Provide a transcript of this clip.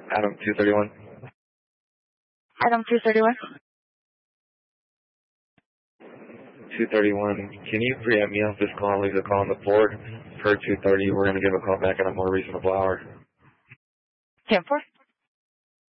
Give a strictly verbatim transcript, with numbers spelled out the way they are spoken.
Adam two thirty-one. Adam two thirty-one. two thirty-one. Can you preempt me off this call and leave the call on the board? Per two thirty, we're going to give a call back at a more reasonable hour. ten four.